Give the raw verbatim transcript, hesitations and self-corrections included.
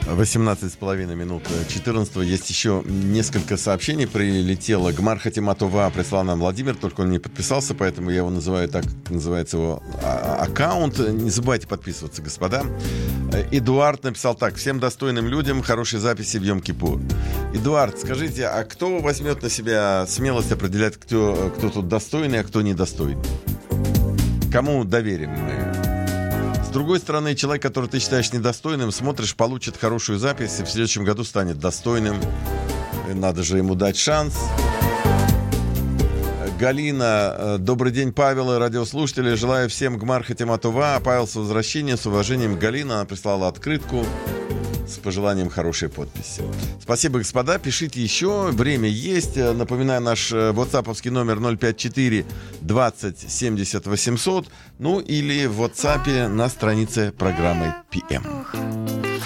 восемнадцать с половиной минут четырнадцатого. Есть еще несколько сообщений прилетело. Гмар Хатиматова прислал нам Владимир, только он не подписался, поэтому я его называю так, называется его аккаунт. Не забывайте подписываться, господа. Эдуард написал так: всем достойным людям хорошей записи в Йом-Кипур. Эдуард, скажите, а кто возьмет на себя смелость определять, кто, кто тут достойный, а кто недостойный? Кому доверим мы? С другой стороны, человек, который ты считаешь недостойным, смотришь, получит хорошую запись и в следующем году станет достойным. Надо же ему дать шанс. Галина, добрый день, Павел и радиослушатели. Желаю всем Гмар Хатиматова. Павел, с возвращением, с уважением. Галина, она прислала открытку с пожеланием хорошей подписи. Спасибо, господа. Пишите еще. Время есть. Напоминаю, наш ватсаповский номер ноль пять четыре двадцать семьдесят восемьсот. Ну или в WhatsApp на странице программы пи эм.